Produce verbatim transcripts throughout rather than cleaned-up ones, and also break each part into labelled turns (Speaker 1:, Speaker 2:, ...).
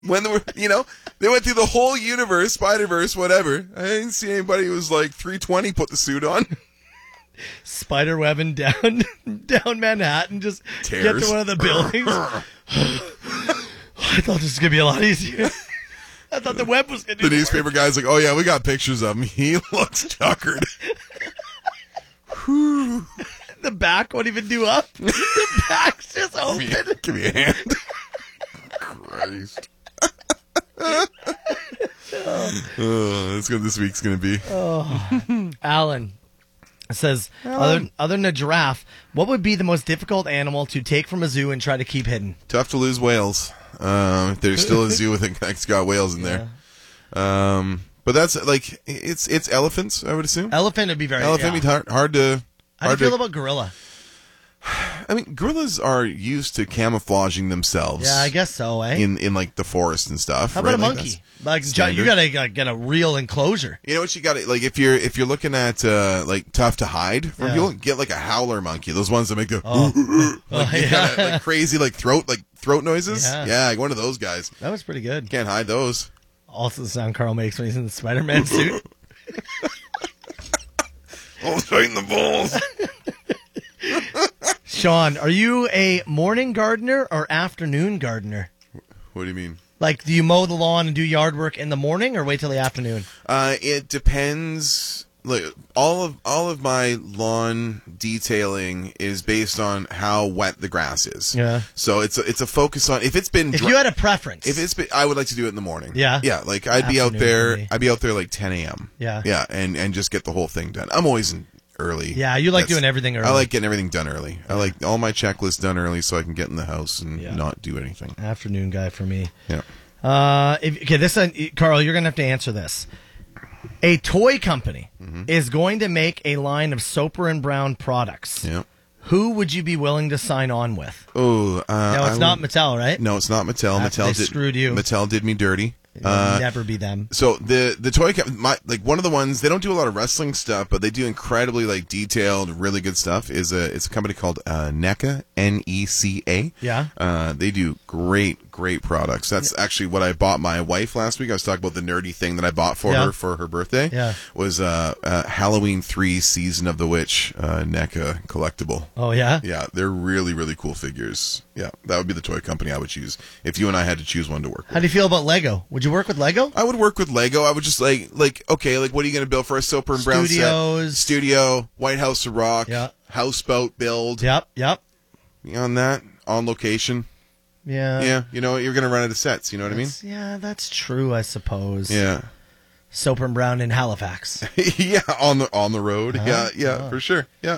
Speaker 1: When they were, you know, they went through the whole universe, Spider-Verse, whatever. I didn't see anybody who was like three twenty put the suit on.
Speaker 2: Spider webbing down down Manhattan, just
Speaker 1: Tears.
Speaker 2: get to one of the buildings. I thought this was going to be a lot easier. I thought the web was going to
Speaker 1: The
Speaker 2: do
Speaker 1: newspaper
Speaker 2: work.
Speaker 1: guy's like, oh yeah, we got pictures of him. He looks tuckered. Whew.
Speaker 2: The back won't even do up. The back's just
Speaker 1: Give me,
Speaker 2: open.
Speaker 1: give me a hand. Christ. oh, that's what this week's going to be.
Speaker 2: Oh. Alan says, other, other than a giraffe, what would be the most difficult animal to take from a zoo and try to keep hidden?
Speaker 1: Tough to lose whales. Um, there's still a zoo with that's got whales in there. Yeah. Um, but that's like it's it's elephants. I would assume
Speaker 2: elephant would be very
Speaker 1: elephant
Speaker 2: yeah.
Speaker 1: would be hard, hard to.
Speaker 2: How
Speaker 1: hard
Speaker 2: do you feel
Speaker 1: to,
Speaker 2: about gorilla?
Speaker 1: I mean, gorillas are used to camouflaging themselves.
Speaker 2: Yeah, I guess so. Eh?
Speaker 1: In in like the forest and stuff.
Speaker 2: How about
Speaker 1: right?
Speaker 2: a monkey?
Speaker 1: Like,
Speaker 2: like John, you gotta uh, get a real enclosure.
Speaker 1: You know what you got to like if you're if you're looking at uh, like tough to hide from
Speaker 2: Yeah.
Speaker 1: people, get like a howler monkey. Those ones that make the
Speaker 2: Oh.
Speaker 1: like,
Speaker 2: Oh,
Speaker 1: you
Speaker 2: yeah.
Speaker 1: gotta, like crazy like throat like throat noises.
Speaker 2: Yeah.
Speaker 1: Yeah, like one of those guys.
Speaker 2: That was pretty good.
Speaker 1: Can't hide those.
Speaker 2: Also, the sound Carl makes when he's in the Spider-Man suit.
Speaker 1: I'll tighten the balls.
Speaker 2: Sean, are you a morning gardener or afternoon gardener?
Speaker 1: What do you mean?
Speaker 2: Like, do you mow the lawn and do yard work in the morning or wait till the afternoon?
Speaker 1: Uh, it depends. Like all of all of my lawn detailing is based on how wet the grass is.
Speaker 2: Yeah.
Speaker 1: So it's a, it's a focus on if it's been.
Speaker 2: If
Speaker 1: dry,
Speaker 2: you had a preference.
Speaker 1: if it's been, I would like to do it in the morning.
Speaker 2: Yeah?
Speaker 1: Yeah. Like I'd be out
Speaker 2: Afternoon
Speaker 1: there.
Speaker 2: for me.
Speaker 1: I'd be out there like ten a.m.
Speaker 2: Yeah.
Speaker 1: Yeah, and and just get the whole thing done. I'm always in early.
Speaker 2: Yeah, you like
Speaker 1: That's-
Speaker 2: doing everything early.
Speaker 1: I like getting everything done early. I like all my checklists done early so I can get in the house and
Speaker 2: Yeah.
Speaker 1: not do anything.
Speaker 2: Afternoon guy for me.
Speaker 1: Yeah.
Speaker 2: Uh, if, okay, this uh, Carl, you're gonna have to answer this. A toy company
Speaker 1: Mm-hmm.
Speaker 2: is going to make a line of Soper and Brown products.
Speaker 1: Yeah.
Speaker 2: Who would you be willing to sign on with?
Speaker 1: Oh, uh,
Speaker 2: No, it's
Speaker 1: I
Speaker 2: not
Speaker 1: would-
Speaker 2: Mattel, right?
Speaker 1: No, it's not Mattel.
Speaker 2: After
Speaker 1: Mattel
Speaker 2: they
Speaker 1: did
Speaker 2: screwed you.
Speaker 1: Mattel did me dirty.
Speaker 2: It'll
Speaker 1: Uh,
Speaker 2: never be them.
Speaker 1: So the the toy co- my like one of the ones they don't do a lot of wrestling stuff, but they do incredibly like detailed, really good stuff. Is a it's a company called uh, NECA N E C A.
Speaker 2: Yeah.
Speaker 1: Uh, they do great great products. That's actually what I bought my wife last week. I was talking about the nerdy thing that I bought for
Speaker 2: Yeah.
Speaker 1: her for her birthday.
Speaker 2: Yeah.
Speaker 1: Was uh, uh Halloween three Season of the Witch uh, NECA collectible.
Speaker 2: Oh yeah.
Speaker 1: Yeah, they're really really cool figures. Yeah, that would be the toy company I would choose if you and I had to choose one to work with.
Speaker 2: How do you feel about Lego? Would you work with Lego?
Speaker 1: I would work with Lego. I would just like, like, okay, like, what are you going to build for a Soper and Brown
Speaker 2: Studios.
Speaker 1: set? Studio, White House of Rock,
Speaker 2: Yeah.
Speaker 1: houseboat build.
Speaker 2: Yep. Yep.
Speaker 1: On that, on location.
Speaker 2: Yeah.
Speaker 1: Yeah, you know, you're going to run out of sets. You know what
Speaker 2: That's- Yeah, that's true. I suppose.
Speaker 1: I mean? Yeah,
Speaker 2: Soper and Brown in Halifax.
Speaker 1: yeah, on the on the road.
Speaker 2: Uh-huh.
Speaker 1: Yeah, yeah,
Speaker 2: Uh-huh.
Speaker 1: for sure. Yeah.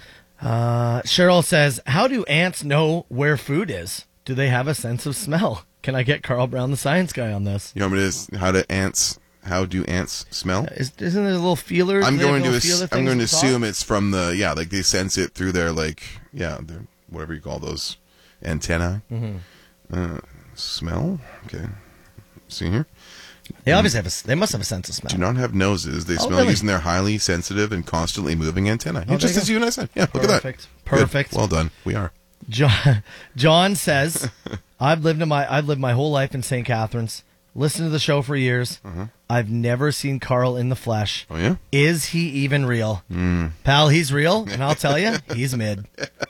Speaker 2: Uh, Cheryl says, "How do ants know where food is? Do they have a sense of smell?" Can I get Carl Brown, the science guy, on this?
Speaker 1: You know what it is? How do ants? How do ants smell?
Speaker 2: Is, isn't there little feelers?
Speaker 1: I'm
Speaker 2: Do they have
Speaker 1: going to
Speaker 2: little
Speaker 1: ass-
Speaker 2: feeler
Speaker 1: I'm
Speaker 2: things
Speaker 1: going to
Speaker 2: at the top?
Speaker 1: assume it's from the yeah, like they sense it through their like yeah, their whatever you call those antennae.
Speaker 2: Mm-hmm.
Speaker 1: Uh, smell. Okay. See here.
Speaker 2: They obviously have a. They must have a sense of smell.
Speaker 1: Do not have noses. They
Speaker 2: Oh,
Speaker 1: smell
Speaker 2: really?
Speaker 1: using their highly sensitive and constantly moving antennae.
Speaker 2: Oh,
Speaker 1: just
Speaker 2: there you
Speaker 1: as
Speaker 2: go.
Speaker 1: you and I said. Yeah, look at that.
Speaker 2: Perfect.
Speaker 1: Good.
Speaker 2: Perfect.
Speaker 1: Well done. We are.
Speaker 2: John, John says, "I've lived in my I've lived my whole life in Saint Catharines. Listened to the show for years. I've never seen Carl in the flesh.
Speaker 1: Oh yeah.
Speaker 2: Is he even real, pal? He's real, and I'll tell you, he's mid.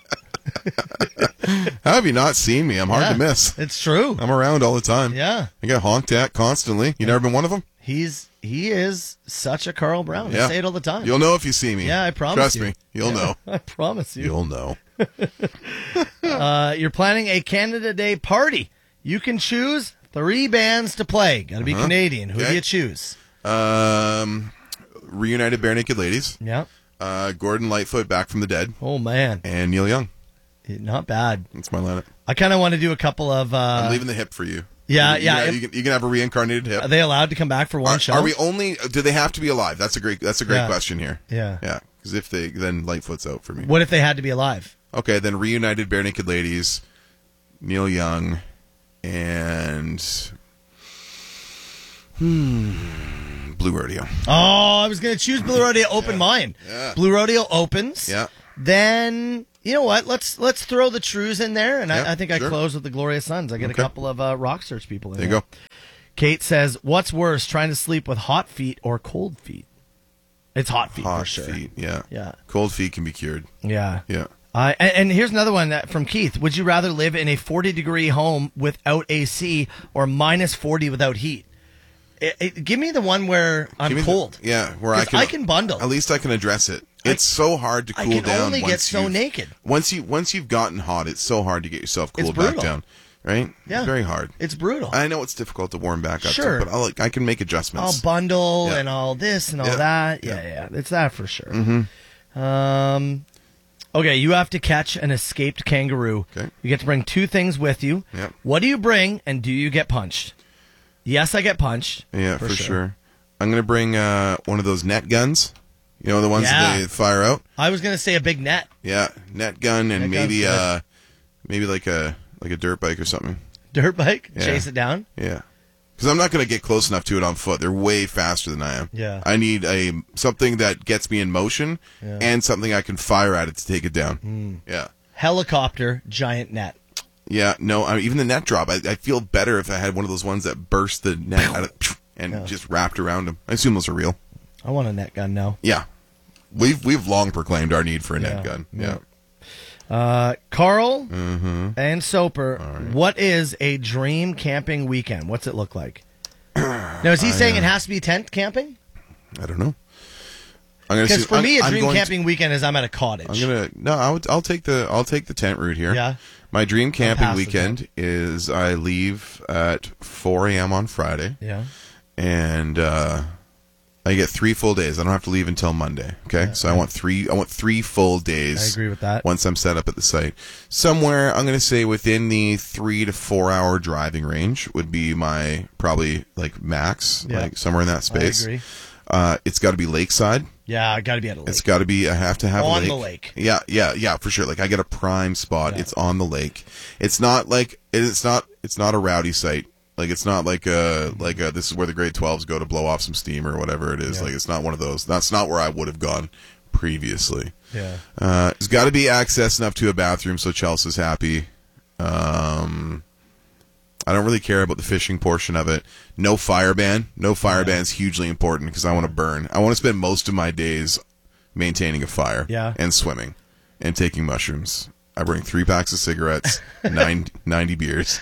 Speaker 1: How have you not seen me? I'm hard
Speaker 2: Yeah,
Speaker 1: to miss.
Speaker 2: It's true.
Speaker 1: I'm around all the time.
Speaker 2: Yeah,
Speaker 1: I get honked at constantly. You never been one of them?
Speaker 2: he's he is such a Carl Brown.
Speaker 1: Yeah.
Speaker 2: I say it all the time.
Speaker 1: You'll know if you see me.
Speaker 2: Yeah, I promise
Speaker 1: Trust
Speaker 2: you.
Speaker 1: me. You'll
Speaker 2: Yeah,
Speaker 1: know.
Speaker 2: I promise you.
Speaker 1: You'll know.
Speaker 2: Uh, you're planning a Canada Day party. You can choose three bands to play. Got to be Canadian. Who do
Speaker 1: Okay.
Speaker 2: you choose?
Speaker 1: Um, Reunited Bare Naked Ladies.
Speaker 2: Yeah.
Speaker 1: Uh, Gordon Lightfoot, Back from the Dead,
Speaker 2: Oh man,
Speaker 1: and Neil Young.
Speaker 2: not bad.
Speaker 1: That's my lineup.
Speaker 2: I kind of want to do a couple of. Uh,
Speaker 1: I'm leaving the hip for you.
Speaker 2: yeah,
Speaker 1: You- you
Speaker 2: yeah.
Speaker 1: can- You can, you can have a reincarnated hip.
Speaker 2: Are they allowed to come back for one
Speaker 1: Are,
Speaker 2: show?
Speaker 1: are we only? Do they have to be alive? That's a great. That's a great
Speaker 2: Yeah.
Speaker 1: question here.
Speaker 2: Yeah.
Speaker 1: Yeah. Because if they, then Lightfoot's out for me.
Speaker 2: What if they had to be alive?
Speaker 1: Okay, then Reunited Bare Naked Ladies, Neil Young, and hmm, Blue Rodeo.
Speaker 2: Oh, I was going to choose Blue Rodeo. Open mine.
Speaker 1: Yeah.
Speaker 2: Blue Rodeo opens.
Speaker 1: Yeah.
Speaker 2: Then you know what? Let's let's throw the Trues in there, and
Speaker 1: Yeah,
Speaker 2: I, I think I
Speaker 1: sure.
Speaker 2: close with the Glorious Sons. I get
Speaker 1: Okay.
Speaker 2: a couple of uh, Rock Search people in
Speaker 1: There you
Speaker 2: there.
Speaker 1: go.
Speaker 2: Kate says, "What's worse, trying to sleep with hot feet or cold feet?" It's hot feet
Speaker 1: Hot
Speaker 2: for sure.
Speaker 1: feet, yeah.
Speaker 2: Yeah,
Speaker 1: Cold feet can be cured.
Speaker 2: yeah.
Speaker 1: Yeah.
Speaker 2: Uh, and, and here's another one that, from Keith. Would you rather live in a forty degree home without A C or minus forty without heat? It, it, give me the one where I'm
Speaker 1: Give me the-
Speaker 2: cold.
Speaker 1: yeah, where I
Speaker 2: 'Cause
Speaker 1: can
Speaker 2: I can bundle.
Speaker 1: At least I can address it. It's so hard to
Speaker 2: I
Speaker 1: cool
Speaker 2: can
Speaker 1: down.
Speaker 2: only
Speaker 1: once
Speaker 2: get so
Speaker 1: you've-
Speaker 2: naked.
Speaker 1: Once you once you've gotten hot, it's so hard to get yourself
Speaker 2: It's
Speaker 1: cooled back
Speaker 2: brutal.
Speaker 1: down. Right?
Speaker 2: Yeah.
Speaker 1: It's very hard.
Speaker 2: It's brutal.
Speaker 1: I know it's difficult to warm back up,
Speaker 2: Sure.
Speaker 1: to, but I'll, like, I can make
Speaker 2: I'll
Speaker 1: adjustments.
Speaker 2: bundle
Speaker 1: Yeah.
Speaker 2: and all this and all
Speaker 1: Yeah.
Speaker 2: that. Yeah, yeah, it's that for sure. Mm-hmm. Um, okay, you have to catch an escaped kangaroo.
Speaker 1: Okay.
Speaker 2: You get to bring two things with you.
Speaker 1: Yep.
Speaker 2: What do you bring, and do you get punched? Yes, I get punched.
Speaker 1: Yeah, for, sure. I'm gonna bring uh, one of those net guns. You know, the ones
Speaker 2: Yeah.
Speaker 1: that they fire out.
Speaker 2: I was gonna say a big net.
Speaker 1: Yeah, net gun and
Speaker 2: Net gun's
Speaker 1: maybe
Speaker 2: good.
Speaker 1: uh, maybe like a like a dirt bike or something.
Speaker 2: Dirt bike,
Speaker 1: Yeah.
Speaker 2: chase it down.
Speaker 1: Yeah, because I'm not gonna get close enough to it on foot. They're way faster than I am.
Speaker 2: Yeah.
Speaker 1: I need a something that gets me in motion
Speaker 2: Yeah.
Speaker 1: and something I can fire at it to take it down. Yeah.
Speaker 2: Helicopter, giant net.
Speaker 1: Yeah, no, I mean, even the net drop, I, I feel better if I had one of those ones that burst the net out of, and
Speaker 2: Yeah.
Speaker 1: just wrapped around them. I assume those are real.
Speaker 2: I want a net gun now.
Speaker 1: Yeah, we've we've long proclaimed our need for a
Speaker 2: Yeah,
Speaker 1: net gun.
Speaker 2: yeah.
Speaker 1: Yeah,
Speaker 2: Uh, Carl
Speaker 1: Mm-hmm.
Speaker 2: and Soper, what is a dream camping weekend? What's it look like? Now, is he saying
Speaker 1: uh,
Speaker 2: it has to be tent camping?
Speaker 1: I don't know. I'm gonna
Speaker 2: Because
Speaker 1: see-
Speaker 2: for
Speaker 1: I'm-
Speaker 2: me, a
Speaker 1: I'm
Speaker 2: dream
Speaker 1: going to-
Speaker 2: camping weekend is I'm at a cottage.
Speaker 1: I'm gonna no. I'll, I'll take the I'll take the tent route here.
Speaker 2: Yeah.
Speaker 1: My dream camping
Speaker 2: pass the
Speaker 1: weekend is I leave at four a.m. on Friday,
Speaker 2: Yeah.
Speaker 1: and uh, I get three full days. I don't have to leave until Monday. Okay, so I want three. I want three full days.
Speaker 2: I agree with that.
Speaker 1: Once I'm set up at the site, somewhere I'm gonna say within the three to four hour driving range would be my probably like max,
Speaker 2: Yeah.
Speaker 1: like somewhere in that space.
Speaker 2: I agree.
Speaker 1: Uh, it's got to be lakeside.
Speaker 2: Yeah, I got to be at a lake.
Speaker 1: It's got to be. I have to have
Speaker 2: On
Speaker 1: a lake.
Speaker 2: the lake.
Speaker 1: Yeah, yeah, yeah, for sure. Like I get a prime spot.
Speaker 2: Yeah.
Speaker 1: It's on the lake. It's not like it's not. It's not a rowdy site. Like it's not like a like a, this is where the grade twelves go to blow off some steam or whatever it is.
Speaker 2: Yeah.
Speaker 1: Like it's not one of those. That's not where I would have gone previously.
Speaker 2: Yeah.
Speaker 1: Uh, it's got to be access enough to a bathroom so Chelsea's happy. Um, I don't really care about the fishing portion of it. No fire ban. No fire ban is hugely important because I want to burn. I want to spend most of my days maintaining a fire
Speaker 2: Yeah.
Speaker 1: and swimming and taking mushrooms. I bring three packs of cigarettes, nine, ninety beers,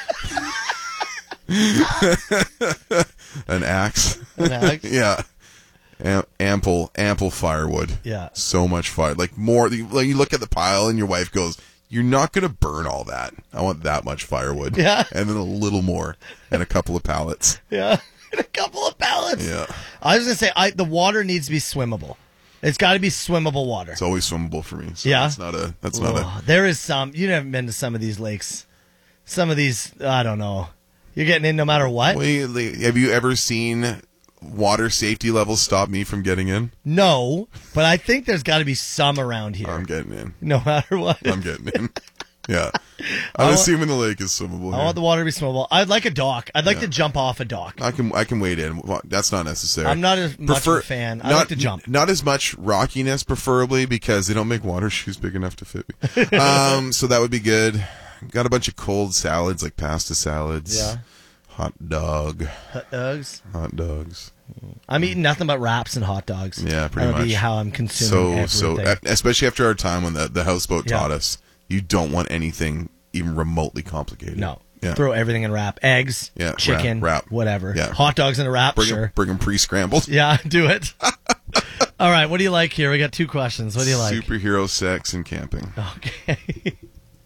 Speaker 1: an axe.
Speaker 2: An axe?
Speaker 1: Yeah. Am- ample, ample firewood.
Speaker 2: Yeah.
Speaker 1: So much fire. Like more, like you look at the pile and your wife goes, "You're not going to burn all that. I want that much firewood."
Speaker 2: Yeah.
Speaker 1: And then a little more and a couple of pallets.
Speaker 2: Yeah. And a couple of pallets.
Speaker 1: Yeah.
Speaker 2: I was going to say, I, the water needs to be swimmable. It's got to be swimmable water.
Speaker 1: It's always swimmable for me. So
Speaker 2: Yeah?
Speaker 1: That's not a, that's not a,
Speaker 2: Oh, there is some. You haven't been to some of these lakes. Some of these, I don't know. You're getting in no matter what.
Speaker 1: Wait, like, have you ever seen water safety levels stop me from getting in?
Speaker 2: No, but I think there's got to be some around here.
Speaker 1: I'm getting in.
Speaker 2: no matter what.
Speaker 1: I'm getting in. Yeah.
Speaker 2: I
Speaker 1: I'm
Speaker 2: want-
Speaker 1: assuming the lake is swimmable.
Speaker 2: I
Speaker 1: here.
Speaker 2: want the water to be swimmable. I'd like a dock. I'd like
Speaker 1: Yeah.
Speaker 2: to jump off a dock.
Speaker 1: I can I can wade in. Well, that's not necessary.
Speaker 2: I'm not as much of a fan. I
Speaker 1: not,
Speaker 2: like to jump.
Speaker 1: Not as much rockiness, preferably, because they don't make water shoes big enough to fit me. um, so that would be good. Got a bunch of cold salads, like pasta salads.
Speaker 2: Yeah.
Speaker 1: Hot dog.
Speaker 2: Hot dogs.
Speaker 1: Hot dogs.
Speaker 2: I'm eating nothing but wraps and hot dogs.
Speaker 1: Yeah, pretty
Speaker 2: That'll be
Speaker 1: much.
Speaker 2: how I'm consuming
Speaker 1: So
Speaker 2: everything.
Speaker 1: so, e- especially after our time when the the houseboat
Speaker 2: Yeah.
Speaker 1: taught us, you don't want anything even remotely complicated.
Speaker 2: no.
Speaker 1: Yeah.
Speaker 2: Throw everything in wrap. Eggs,
Speaker 1: Yeah, wrap,
Speaker 2: chicken,
Speaker 1: wrap.
Speaker 2: whatever.
Speaker 1: Yeah.
Speaker 2: Hot dogs in a wrap,
Speaker 1: Bring
Speaker 2: sure.
Speaker 1: them, bring them pre-scrambled.
Speaker 2: Yeah, do it. All right, what do you like here? We got two questions. What do you like?
Speaker 1: Superhero sex and camping.
Speaker 2: Okay.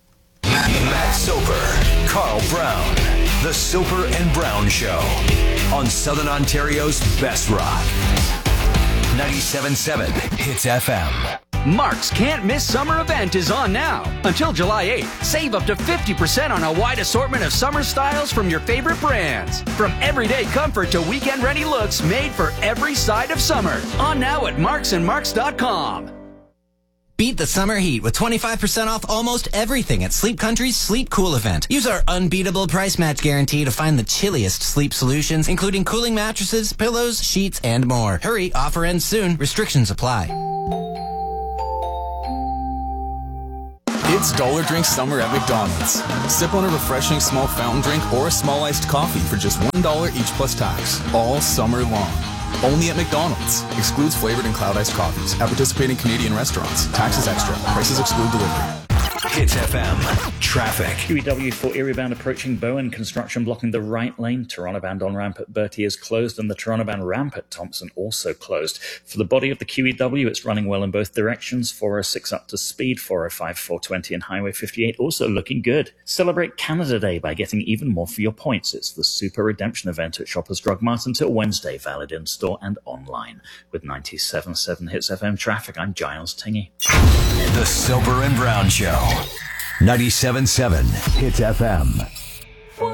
Speaker 3: Matt Soper, Carl Brown, The Soper and Brown Show on Southern Ontario's Best Rock. ninety-seven point seven Hits F M.
Speaker 4: Mark's Can't Miss Summer event is on now. Until July eighth, save up to fifty percent on a wide assortment of summer styles from your favorite brands. From everyday comfort to weekend-ready looks made for every side of summer. On now at marks and marks dot com.
Speaker 5: Beat the summer heat with twenty-five percent off almost everything at Sleep Country's Sleep Cool event. Use our unbeatable price match guarantee to find the chilliest sleep solutions, including cooling mattresses, pillows, sheets, and more. Hurry, offer ends soon. Restrictions apply.
Speaker 6: It's Dollar Drink Summer at McDonald's. Sip on a refreshing small fountain drink or a small iced coffee for just one dollar each plus tax, all summer long. Only at McDonald's. Excludes flavored and cloud iced coffees at participating Canadian restaurants. Taxes extra. Prices exclude delivery.
Speaker 3: Hits F M. Traffic.
Speaker 7: Q E W for Erie bound approaching Bowen. Construction blocking the right lane. Toronto bound on ramp at Bertie is closed, and the Toronto bound ramp at Thompson also closed. For the body of the Q E W, it's running well in both directions. four oh six up to speed, four oh five, four twenty, and Highway fifty-eight also looking good. Celebrate Canada Day by getting even more for your points. It's the Super Redemption event at Shoppers Drug Mart until Wednesday, valid in store and online. With ninety-seven point seven Hits F M traffic, I'm Giles Tingy.
Speaker 3: The Soper and Brown Show. ninety-seven point seven Hits F M.